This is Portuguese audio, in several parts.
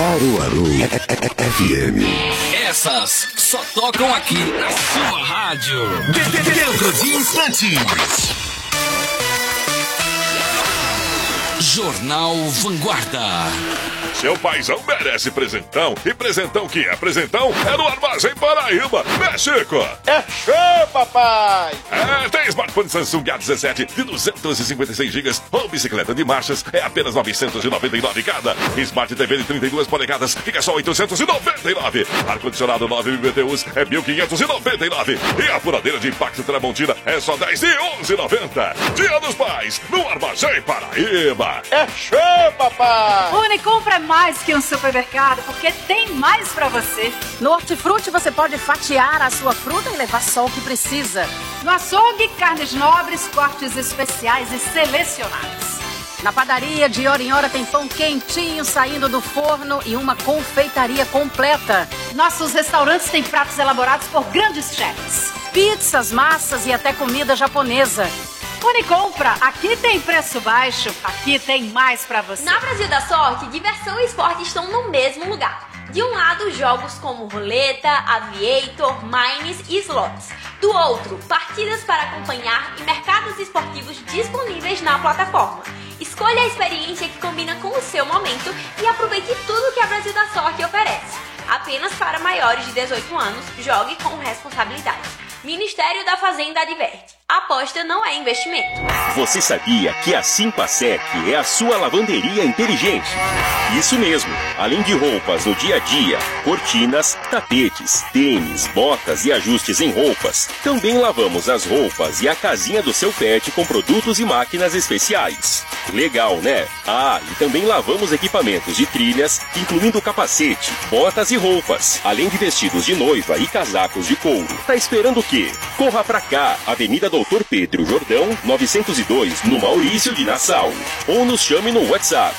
Caruaru FM. Essas só tocam aqui na sua rádio. Dentro de instantes. Jornal Vanguarda. Seu paizão merece presentão. E presentão que é presentão é no Armazém Paraíba, né, Chico? É show, papai! Tem smartphone Samsung A17 de 256 GB ou bicicleta de marchas, é apenas 999 cada. Smart TV de 32 polegadas, fica só 899. Ar-condicionado 9 BTUs é 1.599. E a furadeira de impacto Tramontina é só 10 de 11,90. Dia dos Pais, no Armazém Paraíba. É show, papai! Unicompra é mais que um supermercado, porque tem mais pra você. No Hortifruti você pode fatiar a sua fruta e levar só o que precisa. No açougue, carnes nobres, cortes especiais e selecionados. Na padaria, de hora em hora tem pão quentinho saindo do forno e uma confeitaria completa. Nossos restaurantes têm pratos elaborados por grandes chefs. Pizzas, massas e até comida japonesa. Unicompra, aqui tem preço baixo, aqui tem mais pra você. Na Brasil da Sorte, diversão e esporte estão no mesmo lugar. De um lado, jogos como roleta, aviator, mines e slots. Do outro, partidas para acompanhar e mercados esportivos disponíveis na plataforma. Escolha a experiência que combina com o seu momento e aproveite tudo que a Brasil da Sorte oferece. Apenas para maiores de 18 anos, jogue com responsabilidade. Ministério da Fazenda adverte. Aposta não é investimento. Você sabia que a Simpasec é a sua lavanderia inteligente? Isso mesmo. Além de roupas no dia a dia, cortinas, tapetes, tênis, botas e ajustes em roupas, também lavamos as roupas e a casinha do seu pet com produtos e máquinas especiais. Legal, né? E também lavamos equipamentos de trilhas, incluindo capacete, botas e roupas, além de vestidos de noiva e casacos de couro. Tá esperando o quê? Corra pra cá, Avenida Doutor Pedro Jordão, 902, no Maurício de Nassau. Ou nos chame no WhatsApp,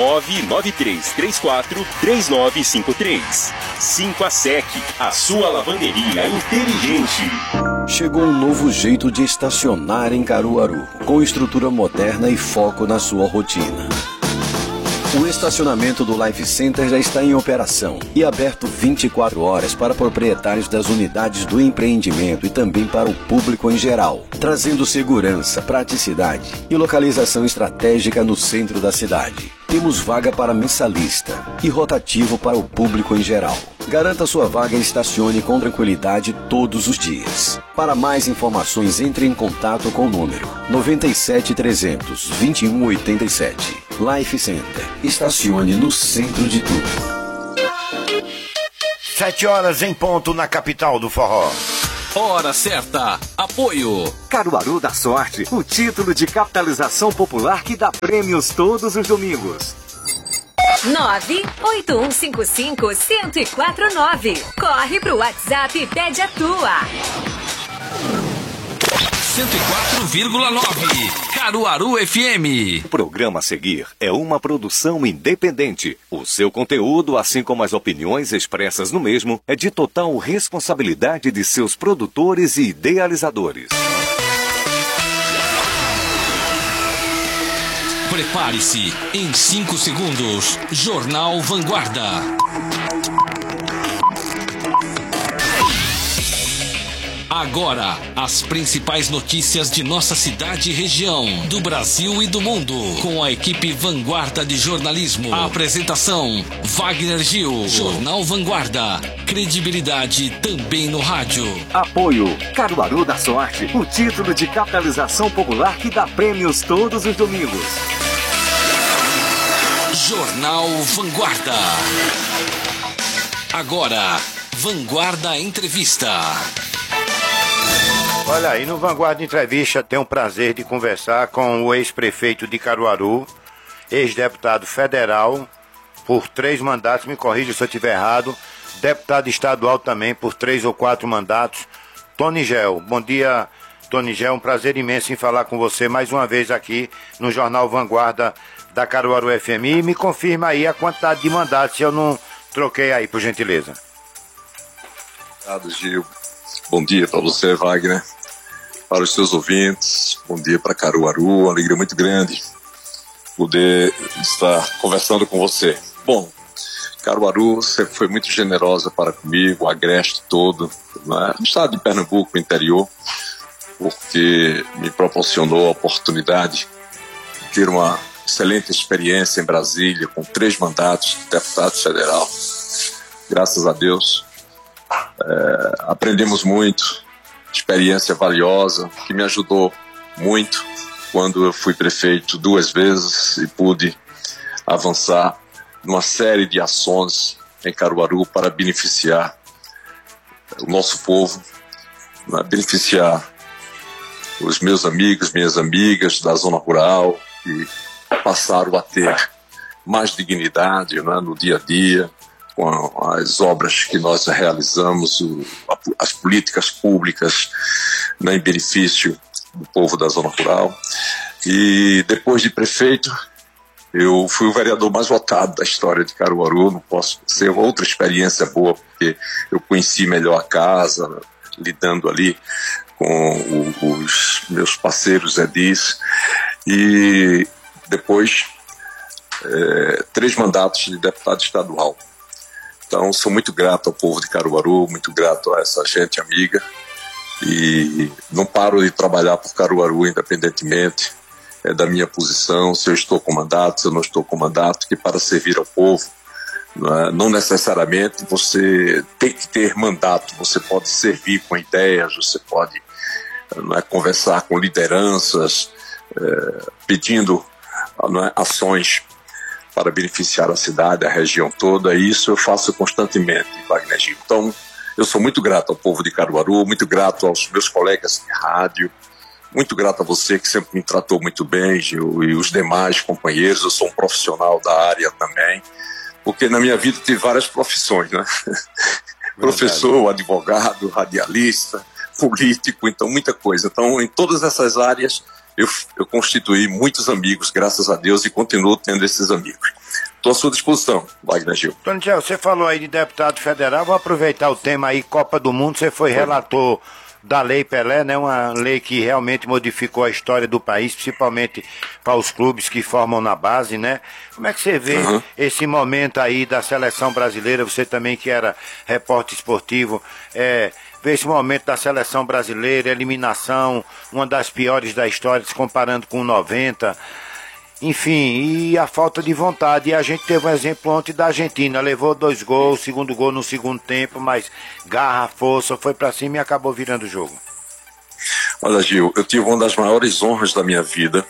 993343953. Simpasec, a sua lavanderia inteligente. Chegou um novo jeito de estacionar em Caruaru, com estrutura moderna e foco na sua rotina. O estacionamento do Life Center já está em operação e aberto 24 horas para proprietários das unidades do empreendimento e também para o público em geral, trazendo segurança, praticidade e localização estratégica no centro da cidade. Temos vaga para mensalista e rotativo para o público em geral. Garanta sua vaga e estacione com tranquilidade todos os dias. Para mais informações, entre em contato com o número 97 300 2187. Life Center. Estacione no centro de tudo. 7 horas em ponto na capital do forró. Hora certa. Apoio. Caruaru da Sorte, o título de capitalização popular que dá prêmios todos os domingos. 981551049. Corre pro WhatsApp e pede a tua. 104,9 Caruaru FM. O programa a seguir é uma produção independente. O seu conteúdo, assim como as opiniões expressas no mesmo, é de total responsabilidade de seus produtores e idealizadores. Prepare-se, em 5 segundos, Jornal Vanguarda. Agora, as principais notícias de nossa cidade e região, do Brasil e do mundo, com a equipe Vanguarda de Jornalismo. A apresentação, Wagner Gil. Jornal Vanguarda, credibilidade também no rádio. Apoio, Caruaru da Sorte, o título de capitalização popular que dá prêmios todos os domingos. Jornal Vanguarda. Agora, Vanguarda Entrevista. Olha aí, no Vanguarda Entrevista tenho o prazer de conversar com o ex-prefeito de Caruaru, ex-deputado federal por 3 mandatos, me corrija se eu estiver errado, deputado estadual também por 3 ou 4 mandatos, Tony Gel. Bom dia, Tony Gel, um prazer imenso em falar com você mais uma vez aqui no Jornal Vanguarda da Caruaru FM. E me confirma aí a quantidade de mandatos, se eu não troquei aí, por gentileza. Obrigado, Gil. Bom dia para você, Wagner, para os seus ouvintes, bom dia para Caruaru, uma alegria muito grande poder estar conversando com você. Bom, Caruaru sempre foi muito generosa para comigo, o Agreste todo, né? No estado de Pernambuco, interior, porque me proporcionou a oportunidade de ter uma excelente experiência em Brasília, com 3 mandatos de deputado federal. Graças a Deus, aprendemos muito, experiência valiosa, que me ajudou muito quando eu fui prefeito 2 vezes e pude avançar numa série de ações em Caruaru para beneficiar o nosso povo, beneficiar os meus amigos, minhas amigas da zona rural, que passaram a ter mais dignidade, né, no dia a dia, com as obras que nós realizamos, as políticas públicas, né, em benefício do povo da zona rural. E depois de prefeito, eu fui o vereador mais votado da história de Caruaru. Não posso ser outra experiência boa, porque eu conheci melhor a casa, lidando ali com os meus parceiros edis. E depois, 3 mandatos de deputado estadual. Então, sou muito grato ao povo de Caruaru, muito grato a essa gente amiga. E não paro de trabalhar por Caruaru, independentemente da minha posição, se eu estou com mandato, se eu não estou com mandato, que para servir ao povo, não necessariamente você tem que ter mandato, você pode servir com ideias, você pode conversar com lideranças, pedindo ações para beneficiar a cidade, a região toda, e isso eu faço constantemente, Wagner Gil. Então, eu sou muito grato ao povo de Caruaru, muito grato aos meus colegas de rádio, muito grato a você que sempre me tratou muito bem, Gil, e os demais companheiros. Eu sou um profissional da área também, porque na minha vida tive várias profissões, né? Professor, advogado, radialista, político, então muita coisa. Então, em todas essas áreas, eu constituí muitos amigos, graças a Deus, e continuo tendo esses amigos. Estou à sua disposição, Wagner Gil. Toniel, você falou aí de deputado federal, vou aproveitar o tema aí, Copa do Mundo, você foi relator da Lei Pelé, né? Uma lei que realmente modificou a história do país, principalmente para os clubes que formam na base, né? Como é que você vê esse momento aí da seleção brasileira, você também que era repórter esportivo, vê esse momento da seleção brasileira, eliminação, uma das piores da história, se comparando com 90, enfim, e a falta de vontade. E a gente teve um exemplo ontem da Argentina, levou 2 gols, segundo gol no segundo tempo, mas garra, força, foi pra cima e acabou virando o jogo. Olha, Gil, eu tive uma das maiores honras da minha vida,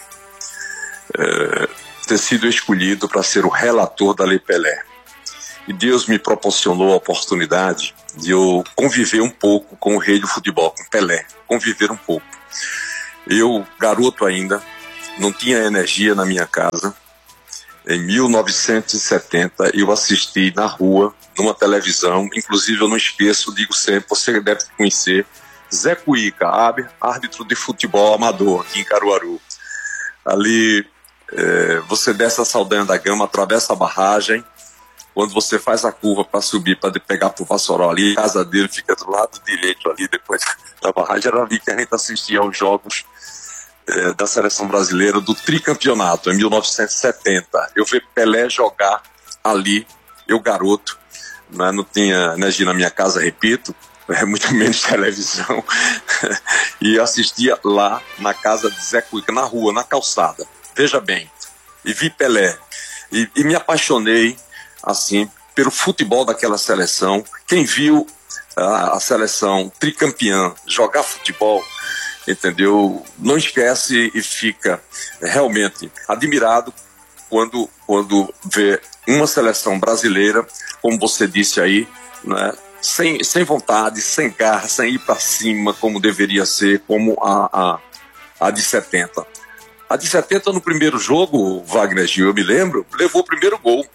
ter sido escolhido para ser o relator da Lei Pelé. E Deus me proporcionou a oportunidade de eu conviver um pouco com o rei do futebol, com Pelé, conviver um pouco. Eu, garoto ainda, não tinha energia na minha casa. Em 1970, eu assisti na rua, numa televisão, inclusive eu não esqueço, digo sempre, você deve conhecer, Zé Cuíca, árbitro de futebol amador aqui em Caruaru. Ali, você desce a Saldanha da Gama, atravessa a barragem, quando você faz a curva para subir, para pegar pro Vassouró ali, a casa dele fica do lado direito ali, depois da barragem, era ali que a gente assistia aos jogos da seleção brasileira do tricampeonato, em 1970. Eu vi Pelé jogar ali, eu garoto, né? Não tinha energia na minha casa, repito, muito menos televisão, e assistia lá na casa de Zé Cuíca, na rua, na calçada, veja bem, e vi Pelé, e me apaixonei, assim, pelo futebol daquela seleção. Quem viu a seleção tricampeã jogar futebol, entendeu? Não esquece e fica realmente admirado quando vê uma seleção brasileira, como você disse aí, né? Sem vontade, sem garra, sem ir para cima como deveria ser, como a de 70. A de 70 no primeiro jogo, Wagner Gil, eu me lembro, levou o primeiro gol.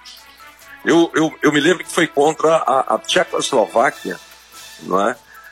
Eu me lembro que foi contra a Tchecoslováquia, não é?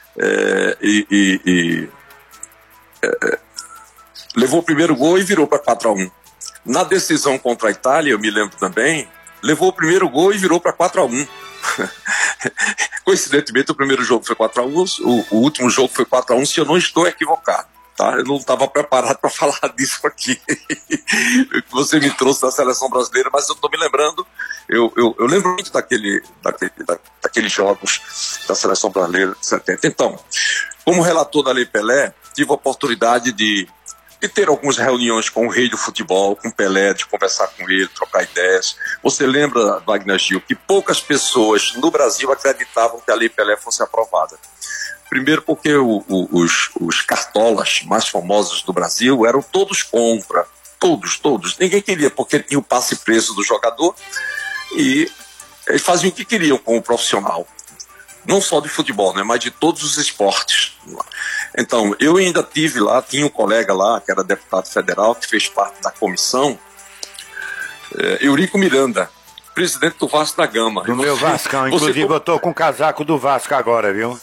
Levou o primeiro gol e virou para 4-1. Na decisão contra a Itália, eu me lembro também, levou o primeiro gol e virou para 4-1. Coincidentemente, o primeiro jogo foi 4-1, o último jogo foi 4-1, se eu não estou equivocado. Tá? Eu não estava preparado para falar disso aqui. Você me trouxe da seleção brasileira, mas eu estou me lembrando, Eu lembro muito daqueles jogos da Seleção Brasileira de 70. Então, como relator da Lei Pelé, tive a oportunidade de ter algumas reuniões com o rei do futebol, com Pelé, de conversar com ele, trocar ideias. Você lembra, Wagner Gil, que poucas pessoas no Brasil acreditavam que a Lei Pelé fosse aprovada. Primeiro porque os cartolas mais famosos do Brasil eram todos contra. Todos. Ninguém queria, porque tinha o passe preso do jogador e eles faziam o que queriam com o profissional. Não só de futebol, né, mas de todos os esportes. Então, eu ainda tive lá, tinha um colega lá, que era deputado federal, que fez parte da comissão, Eurico Miranda, presidente do Vasco da Gama. Do meu Vascão, inclusive eu tô com o casaco do Vasco agora, viu?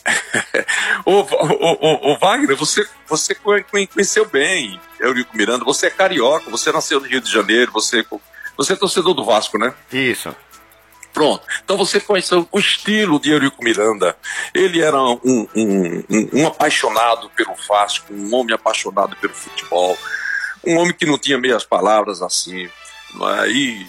Ô Wagner, você conheceu bem Eurico Miranda, você é carioca, você nasceu no Rio de Janeiro, você é torcedor do Vasco, né? Isso. Pronto, então você conheceu o estilo de Eurico Miranda. Ele era um apaixonado pelo Vasco, um homem apaixonado pelo futebol, um homem que não tinha meias palavras assim, e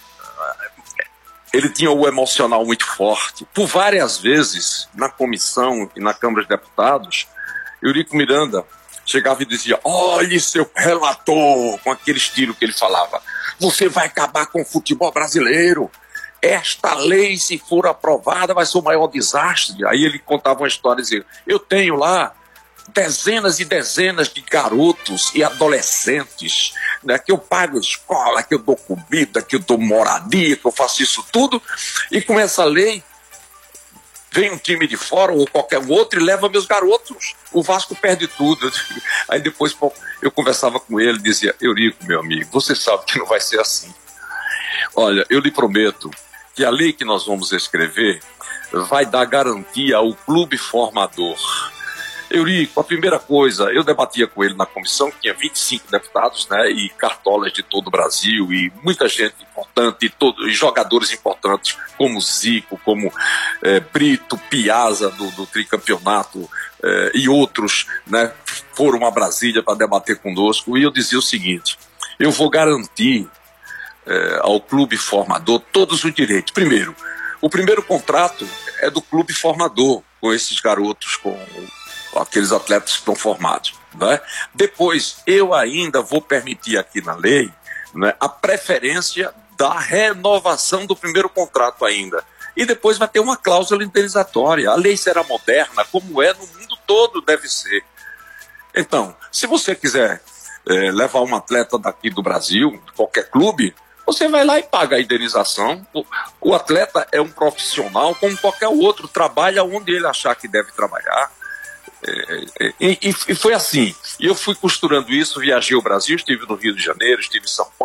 ele tinha o emocional muito forte. Por várias vezes, na comissão e na Câmara de Deputados, Eurico Miranda chegava e dizia: olhe, seu relator, com aquele estilo que ele falava, você vai acabar com o futebol brasileiro. Esta lei, se for aprovada, vai ser o maior desastre. Aí ele contava uma história, dizia: eu tenho lá dezenas e dezenas de garotos e adolescentes, né, que eu pago escola, que eu dou comida, que eu dou moradia, que eu faço isso tudo, e com essa lei vem um time de fora ou qualquer outro e leva meus garotos. O Vasco perde tudo. Aí depois eu conversava com ele e dizia: Eurico, meu amigo, você sabe que não vai ser assim. Olha, eu lhe prometo que a lei que nós vamos escrever vai dar garantia ao clube formador. Eurico, a primeira coisa, eu debatia com ele na comissão, que tinha 25 deputados, né, e cartolas de todo o Brasil, e muita gente importante, e jogadores importantes, como Zico, como Brito, Piazza, do tricampeonato, e outros, né, foram a Brasília para debater conosco, e eu dizia o seguinte: eu vou garantir ao clube formador todos os direitos. Primeiro, o primeiro contrato é do clube formador, com esses garotos, com aqueles atletas que estão formados, né? Depois, eu ainda vou permitir aqui na lei, né, a preferência da renovação do primeiro contrato ainda. E depois vai ter uma cláusula indenizatória. A lei será moderna, como é no mundo todo, deve ser. Então, se você quiser levar um atleta daqui do Brasil, de qualquer clube, você vai lá e paga a indenização. O atleta é um profissional como qualquer outro, trabalha onde ele achar que deve trabalhar. E foi assim. E eu fui costurando isso, viajei ao Brasil, estive no Rio de Janeiro, estive em São Paulo.